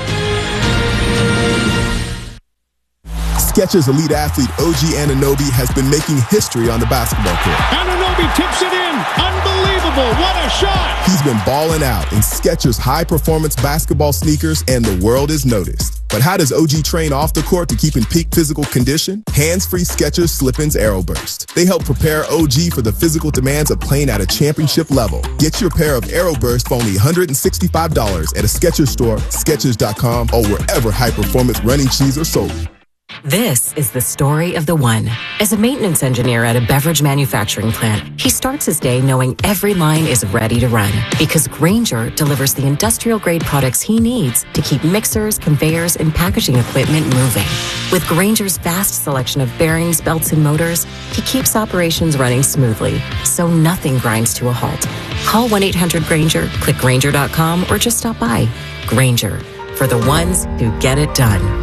Skechers elite athlete O G Anunoby has been making history on the basketball court. Anunoby tips it in. Unbelievable. What a shot. He's been balling out in Skechers high-performance basketball sneakers, and the world is noticed. But how does O G train off the court to keep in peak physical condition? Hands-free Skechers Slip-ins Aeroburst. They help prepare O G for the physical demands of playing at a championship level. Get your pair of Aeroburst for only one hundred sixty-five dollars at a Skechers store, Skechers dot com, or wherever high-performance running shoes are sold. This is the story of the one. As a maintenance engineer at a beverage manufacturing plant, he starts his day knowing every line is ready to run because Grainger delivers the industrial-grade products he needs to keep mixers, conveyors, and packaging equipment moving. With Grainger's vast selection of bearings, belts, and motors, he keeps operations running smoothly, so nothing grinds to a halt. Call one eight hundred Grainger, click Grainger dot com, or just stop by. Grainger, for the ones who get it done.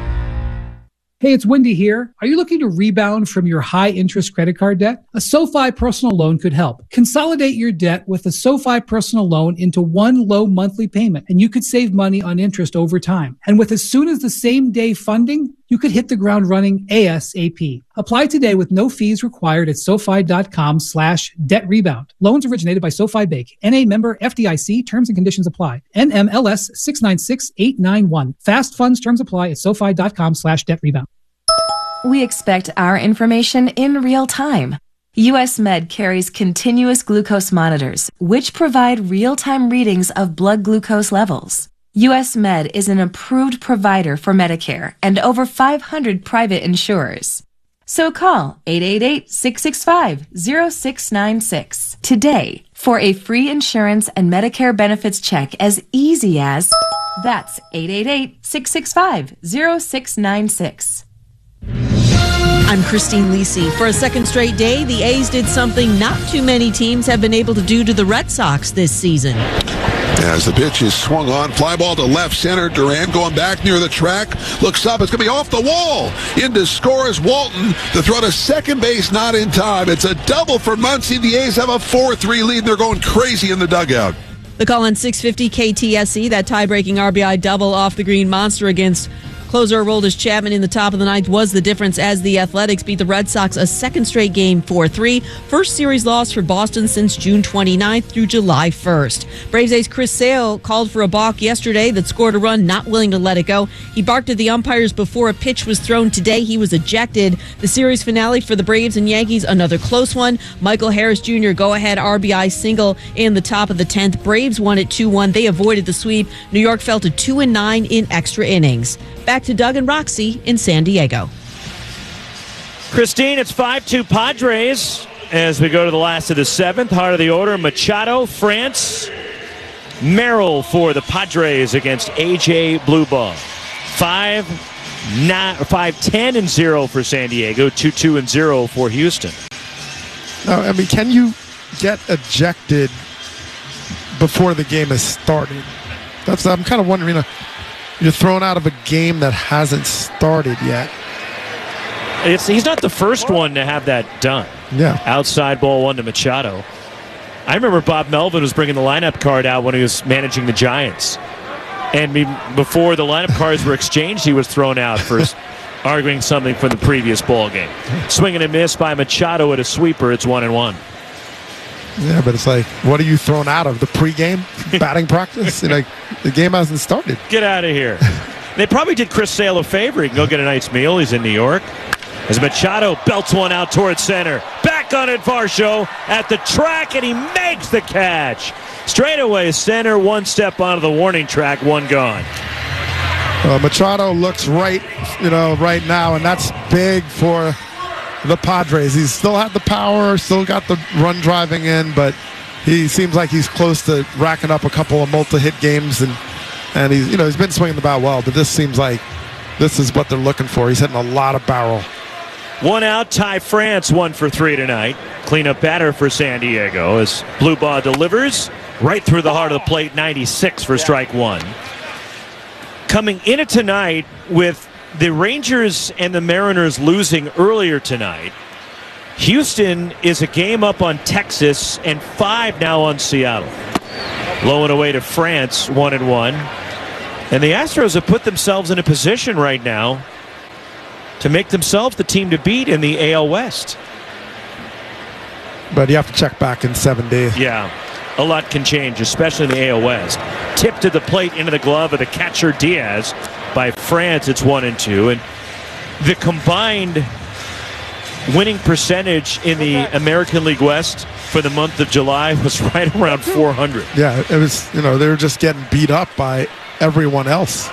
Hey, it's Wendy here. Are you looking to rebound from your high-interest credit card debt? A SoFi personal loan could help. Consolidate your debt with a SoFi personal loan into one low monthly payment, and you could save money on interest over time. And with as soon as the same day funding, you could hit the ground running ASAP. Apply today with no fees required at SoFi.com slash debt rebound. Loans originated by SoFi Bank. N A member F D I C. Terms and conditions apply. N M L S six nine six eight nine one. Fast funds terms apply at SoFi.com slash debt rebound. We expect our information in real time. U S Med carries continuous glucose monitors, which provide real-time readings of blood glucose levels. U S Med is an approved provider for Medicare and over five hundred private insurers. So call eight eight eight, six six five, zero six nine six today for a free insurance and Medicare benefits check as easy as that's eight eight eight, six six five, zero six nine six. I'm Christine Lisi. For a second straight day, the A's did something not too many teams have been able to do to the Red Sox this season. As the pitch is swung on, fly ball to left center. Duran going back near the track. Looks up. It's going to be off the wall. In to score is Walton. The throw to second base, not in time. It's a double for Muncy. The A's have a four three lead, and they're going crazy in the dugout. The call on six fifty K T S E, that tie-breaking R B I double off the Green Monster against closer Aroldis Chapman in the top of the ninth was the difference as the Athletics beat the Red Sox a second straight game four three. First series loss for Boston since June twenty-ninth through July first. Braves ace Chris Sale called for a balk yesterday that scored a run, not willing to let it go. He barked at the umpires before a pitch was thrown today. He was ejected. The series finale for the Braves and Yankees, another close one. Michael Harris Junior go-ahead R B I single in the top of the tenth. Braves won it two one. They avoided the sweep. New York fell to two and nine in extra innings. Back to Doug and Roxy in San Diego. Christine, it's five two Padres as we go to the last of the seventh. Heart of the order, Machado, France, Merrill for the Padres against A J Blueball. Five, nine, five, ten and zero for San Diego. Two, two and zero for Houston. No, I mean, can you get ejected before the game has started? That's I'm kind of wondering. You know, you're thrown out of a game that hasn't started yet. It's, he's not the first one to have that done. Yeah. Outside ball one to Machado. I remember Bob Melvin was bringing the lineup card out when he was managing the Giants. And before the lineup cards were exchanged, he was thrown out for arguing something from the previous ball game. Swing and a miss by Machado at a sweeper. It's one and one. Yeah, but it's like, what are you thrown out of? The pregame batting practice? You know, the game hasn't started. Get out of here. They probably did Chris Sale a favor. He can go get a nice meal. He's in New York. As Machado belts one out towards center. Back on it, Varsho at the track, and he makes the catch. Straight away center, one step onto the warning track, one gone. Uh, Machado looks right, you know, right now, and that's big for the Padres. He's still had the power, still got the run driving in, but he seems like he's close to racking up a couple of multi-hit games, and and he's you know he's been swinging the bat well, but this seems like this is what they're looking for. He's hitting a lot of barrel. One out, Ty France, one for three tonight. Cleanup batter for San Diego as Blueball delivers right through the heart of the plate, ninety-six for strike one. Coming into tonight with the Rangers and the Mariners losing earlier tonight, Houston is a game up on Texas and five now on Seattle. Low and away to France, one and one. And the Astros have put themselves in a position right now to make themselves the team to beat in the A L West. But you have to check back in seven days. Yeah, a lot can change, especially in the A L West. Tipped to the plate into the glove of the catcher Diaz. By France, it's one and two. And the combined winning percentage in the American League West for the month of July was right around four hundred. Yeah, it was, you know, they were just getting beat up by everyone else.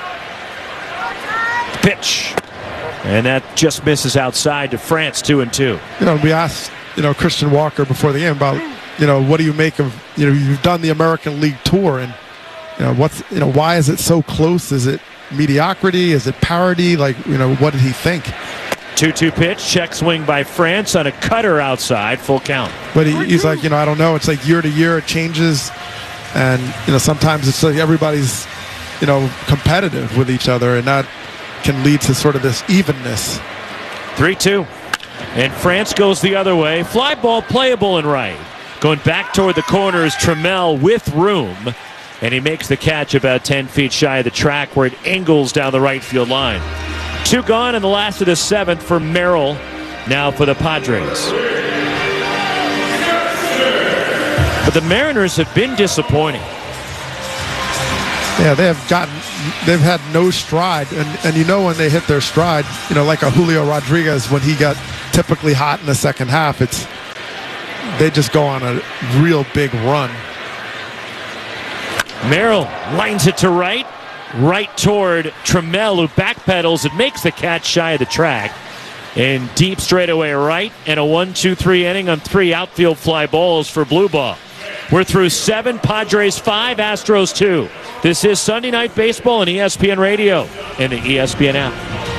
Pitch. And that just misses outside to France, two and two. You know, we asked, you know, Christian Walker before the game about, you know, what do you make of, you know, you've done the American League tour, and, you know, what's, you know, why is it so close? Is it mediocrity? Is it parity? Like, you know, what did he think? two two pitch, check swing by France on a cutter outside, full count. But he, he's like, you know, I don't know. It's like year to year it changes. And, you know, sometimes it's like everybody's, you know, competitive with each other, and that can lead to sort of this evenness. three two. And France goes the other way. Fly ball playable and right. Going back toward the corner is Trammell with room. And he makes the catch about ten feet shy of the track where it angles down the right field line. Two gone in the last of the seventh for Merrill. Now for the Padres. But the Mariners have been disappointing. Yeah, they have gotten, they've had no stride. And, and you know when they hit their stride, you know, like a Julio Rodriguez, when he got typically hot in the second half, it's, they just go on a real big run. Merrill lines it to right. Right toward Trammell, who backpedals and makes the catch shy of the track. And deep straightaway right. And a one two three inning on three outfield fly balls for Blue Ball. We're through seven, Padres five, Astros two. This is Sunday Night Baseball on E S P N Radio and the E S P N app.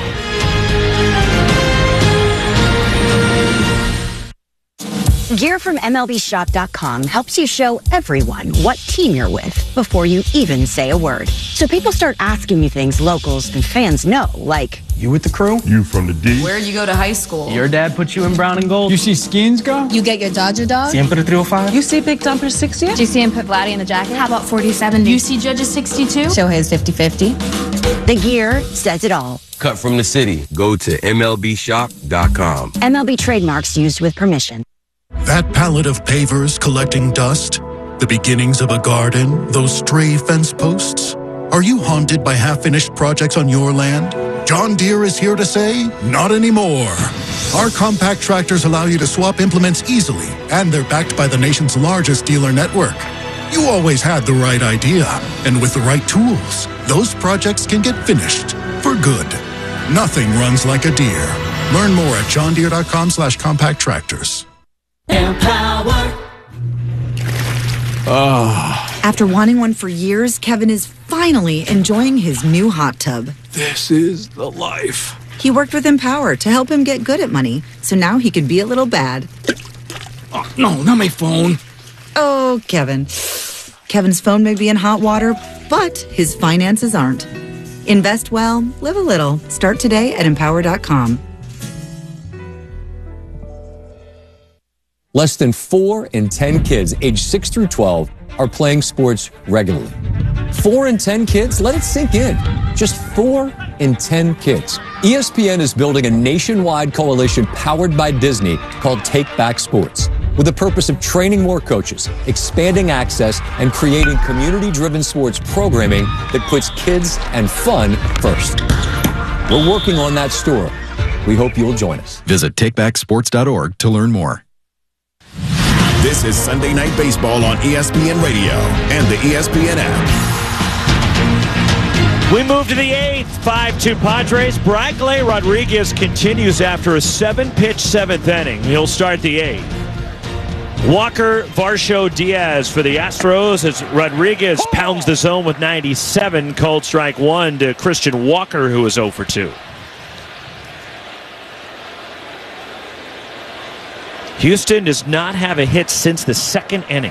Gear from M L B Shop dot com helps you show everyone what team you're with before you even say a word. So people start asking you things locals and fans know, like, you with the crew? You from the D? Where'd you go to high school? Your dad put you in brown and gold? You see Skins go? You get your Dodger dog? Siempre three oh five? You see Big Dumper sixty? Do you see him put Vladdy in the jacket? How about forty seventy? You see Judges sixty-two? Shohei's fifty fifty. The gear says it all. Cut from the city. Go to M L B Shop dot com. M L B trademarks used with permission. That pallet of pavers collecting dust? The beginnings of a garden? Those stray fence posts? Are you haunted by half-finished projects on your land? John Deere is here to say, not anymore. Our compact tractors allow you to swap implements easily, and they're backed by the nation's largest dealer network. You always had the right idea, and with the right tools, those projects can get finished for good. Nothing runs like a Deere. Learn more at john deere dot com slash compact tractors. Empower. Oh. After wanting one for years, Kevin is finally enjoying his new hot tub. This is the life. He worked with Empower to help him get good at money, so now he can be a little bad. Oh, no, not my phone. Oh, Kevin. Kevin's phone may be in hot water, but his finances aren't. Invest well, live a little. Start today at empower dot com. Less than four in ten kids aged six through twelve are playing sports regularly. Four in ten kids? Let it sink in. Just four in ten kids. E S P N is building a nationwide coalition powered by Disney called Take Back Sports, with the purpose of training more coaches, expanding access, and creating community-driven sports programming that puts kids and fun first. We're working on that story. We hope you'll join us. Visit take back sports dot org to learn more. This is Sunday Night Baseball on E S P N Radio and the E S P N app. We move to the eighth, five two Padres. Bradley Rodriguez continues after a seven-pitch seventh inning. He'll start the eighth. Walker, Varsho, Diaz for the Astros as Rodriguez pounds the zone with ninety-seven. Called strike one to Christian Walker, who is zero for two. Houston does not have a hit since the second inning.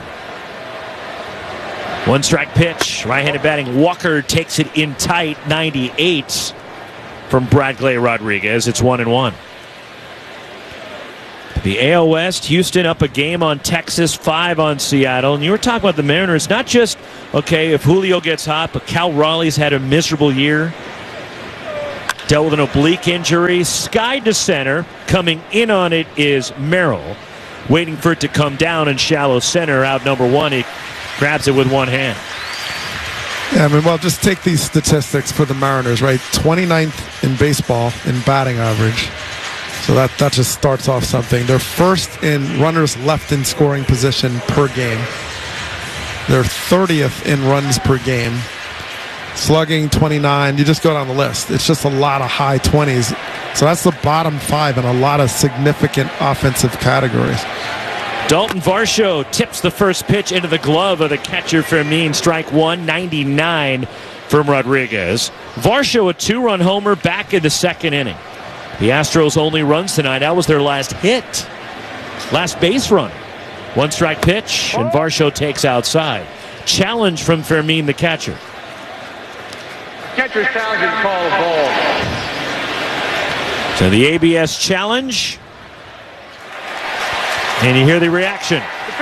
One strike pitch, right-handed batting. Walker takes it in tight, ninety-eight from Bradley Rodriguez. It's one and one. The A L West, Houston up a game on Texas, five on Seattle. And you were talking about the Mariners, not just, okay, if Julio gets hot, but Cal Raleigh's had a miserable year. Dealt with an oblique injury. Sky to center. Coming in on it is Merrill. Waiting for it to come down in shallow center. Out number one. He grabs it with one hand. Yeah, I mean, well, just take these statistics for the Mariners, right? twenty-ninth in baseball in batting average. So that, that just starts off something. They're first in runners left in scoring position per game. They're thirtieth in runs per game. Slugging, twenty-nine. You just go down the list. It's just a lot of high twenties. So that's the bottom five in a lot of significant offensive categories. Dalton Varsho tips the first pitch into the glove of the catcher Fermin. Strike one, ninety-nine from Rodriguez. Varsho, a two-run homer back in the second inning. The Astros' only runs tonight. That was their last hit. Last base run. One strike pitch, and Varsho takes outside. Challenge from Fermin, the catcher. Catcher challenge is called a ball. So the A B S challenge. And you hear the reaction.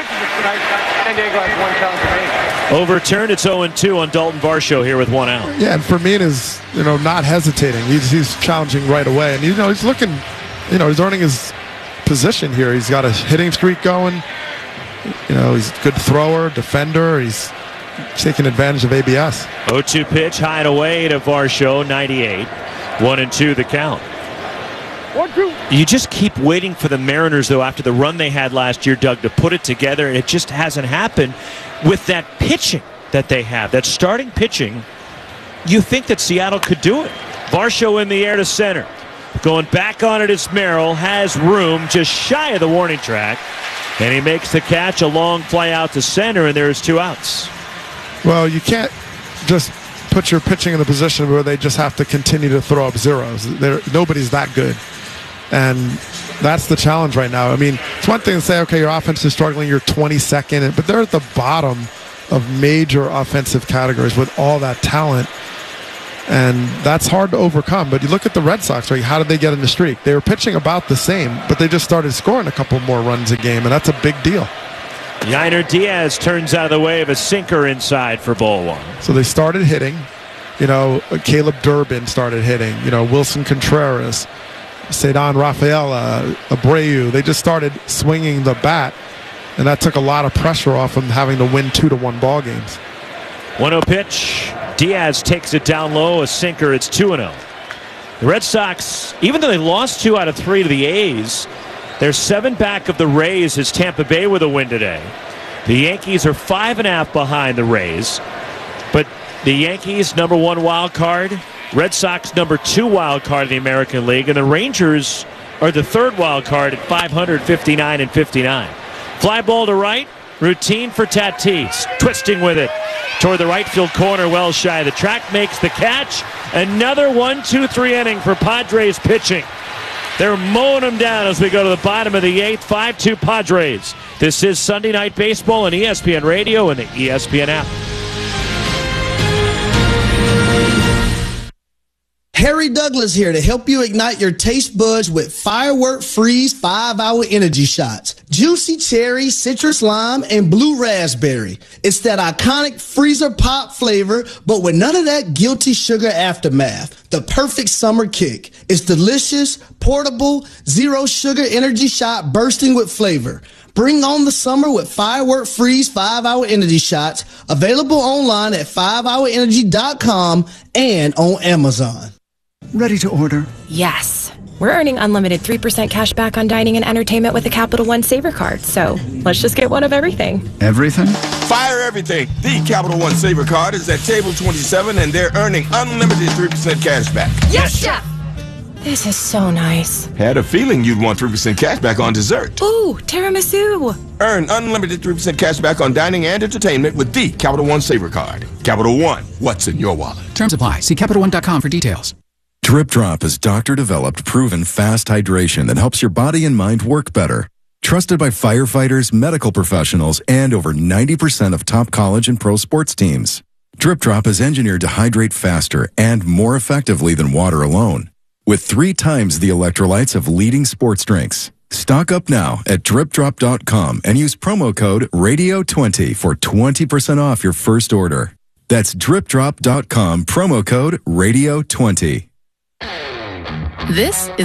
Overturned. It's oh and two on Dalton Varsho here with one out. Yeah, and Fermin is, you know, not hesitating. He's he's challenging right away, and you know he's looking, you know, he's earning his position here. He's got a hitting streak going. You know, he's a good thrower, defender. He's taking advantage of A B S. oh two pitch, high and away to Varsho, ninety-eight. One and two the count. One, two. You just keep waiting for the Mariners, though, after the run they had last year, Doug, to put it together, and it just hasn't happened with that pitching that they have, that starting pitching. You think that Seattle could do it. Varsho in the air to center. Going back on it is Merrill, has room just shy of the warning track, and he makes the catch, a long fly out to center, and there's two outs. Well, you can't just put your pitching in a position where they just have to continue to throw up zeros. They're, nobody's that good. And that's the challenge right now. I mean, it's one thing to say, okay, your offense is struggling, you're twenty-second, but they're at the bottom of major offensive categories with all that talent. And that's hard to overcome. But you look at the Red Sox, right? How did they get in the streak? They were pitching about the same, but they just started scoring a couple more runs a game, and that's a big deal. Yainer Diaz turns out of the way of a sinker inside for ball one. So they started hitting. You know, Caleb Durbin started hitting. You know, Wilson Contreras, Ceddanne Rafaela, Abreu. They just started swinging the bat, and that took a lot of pressure off them having to win two to one ball games. one oh pitch. Diaz takes it down low, a sinker. It's two and oh. The Red Sox, even though they lost two out of three to the A's, they're seven back of the Rays as Tampa Bay with a win today. The Yankees are five and a half behind the Rays, but the Yankees number one wild card, Red Sox number two wild card in the American League, and the Rangers are the third wild card at five hundred fifty-nine and fifty-nine. Fly ball to right, routine for Tatis, twisting with it toward the right field corner, well shy of the track, makes the catch. Another one two three inning for Padres pitching. They're mowing them down as we go to the bottom of the eighth. five two Padres. This is Sunday Night Baseball on E S P N Radio and the E S P N app. Harry Douglas here to help you ignite your taste buds with Firework Freeze five hour Energy Shots. Juicy cherry, citrus lime, and blue raspberry. It's that iconic freezer pop flavor, but with none of that guilty sugar aftermath. The perfect summer kick. It's delicious, portable, zero sugar energy shot bursting with flavor. Bring on the summer with Firework Freeze five hour Energy Shots. Available online at five hour energy dot com and on Amazon. Ready to order? Yes. We're earning unlimited three percent cash back on dining and entertainment with a Capital One Saver card, so let's just get one of everything. Everything? Fire everything. The Capital One Saver card is at table twenty-seven, and they're earning unlimited three percent cash back. Yes, Chef! This is so nice. Had a feeling you'd want three percent cash back on dessert. Ooh, tiramisu. Earn unlimited three percent cash back on dining and entertainment with the Capital One Saver card. Capital One, what's in your wallet? Terms apply. See Capital One dot com for details. Drip Drop is doctor-developed, proven fast hydration that helps your body and mind work better. Trusted by firefighters, medical professionals, and over ninety percent of top college and pro sports teams. Drip Drop is engineered to hydrate faster and more effectively than water alone, with three times the electrolytes of leading sports drinks. Stock up now at drip drop dot com and use promo code radio twenty for twenty percent off your first order. That's drip drop dot com, promo code radio twenty. This is